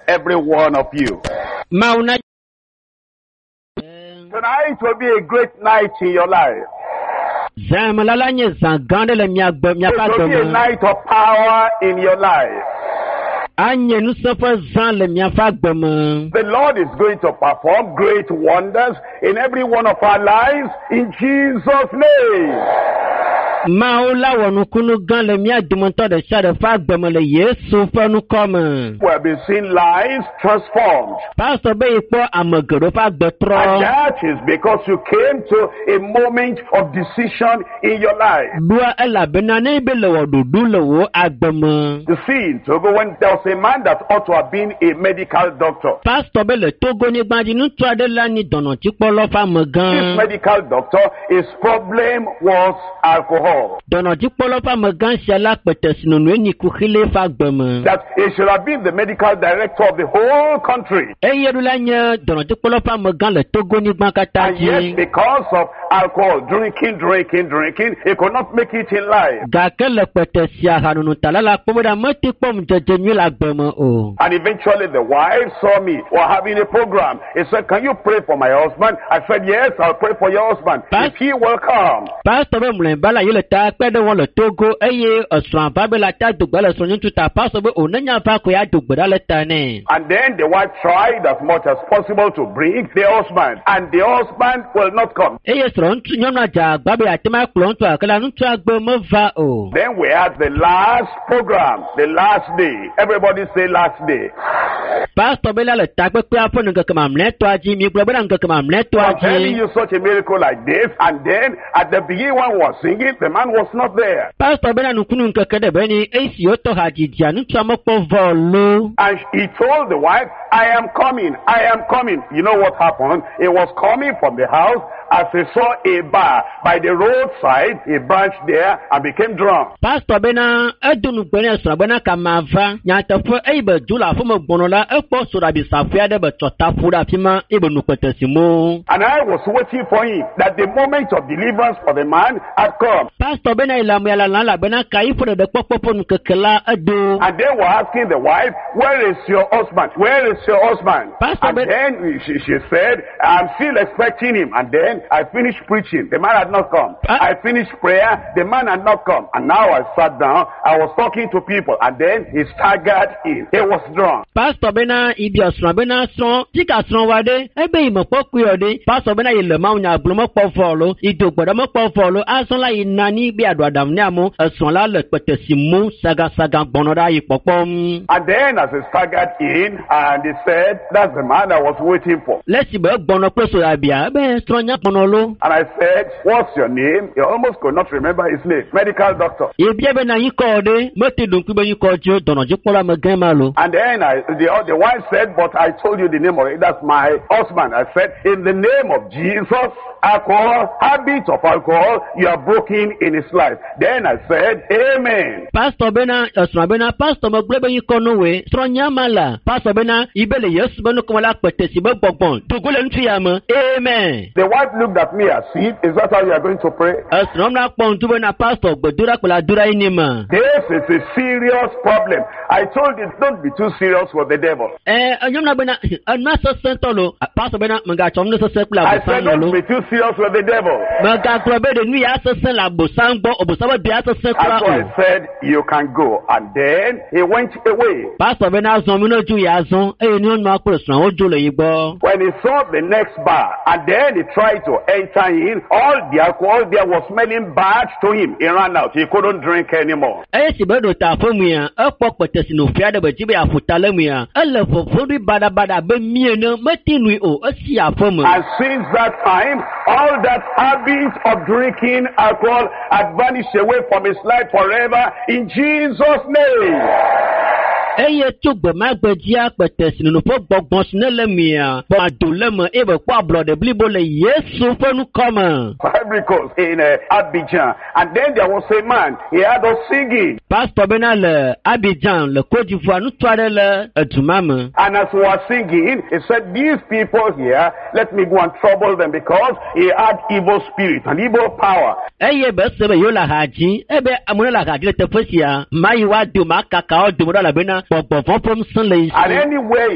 every one of you. Tonight will be a great night in your life. It will be a night of power in your life. The Lord is going to perform great wonders in every one of our lives in Jesus' name. We have been seeing lives transformed. And that is because you came to a moment of decision in your life. You see, in Togo, when there was a man that ought to have been a medical doctor. This medical doctor, his problem was alcohol. That he should have been the medical director of the whole country. And yet, because of alcohol, drinking, he could not make it in life. And eventually the wife saw me. We're having a program. He said, "Can you pray for my husband?" I said, "Yes, I'll pray for your husband. If he will come." And then the wife tried as much as possible to bring the husband, and the husband will not come. Then we had the last program, the last day. Everybody say last day. I'm telling you such a miracle like this, and then at the beginning one was singing, the man was not there. And he told the wife, I am coming. You know what happened? He was coming from the house. As he saw a bar by the roadside, he branched there and became drunk. And I was waiting for him, that the moment of deliverance for the man had come. And they were asking the wife, "Where is your husband? Where is your husband?" And then she said, "I'm still expecting him." And then I finished preaching. The man had not come. I finished prayer. The man had not come. And now I sat down. I was talking to people. And then he staggered in. He was drunk. And then as he staggered in, and he said, "That's the man I was waiting for." And I said, "What's your name?" He almost could not remember his name. Medical doctor. And then the wife said, "But I told you the name of it. That's my husband." I said, "In the name of Jesus, alcohol, habit of alcohol, you are broken in his life." Then I said, "Amen." Amen. The wife looked at me as if, "Is that how you are going to pray?" This is a serious problem. I told you, don't be too serious with the devil. I said, don't be too serious with the devil. And so I said, "You can go." And then he went away. When he saw the next bar, and then he tried to enter in, all the alcohol there was smelling bad to him. He ran out. He couldn't drink anymore. And since that time, all that habit of drinking alcohol had vanished away from his life forever in Jesus' name. Fibrosis in Abidjan, and then there was a man. He had us singing. And as we were singing, he said, "These people here, let me go and trouble them," because he had evil spirit and evil power. And anyway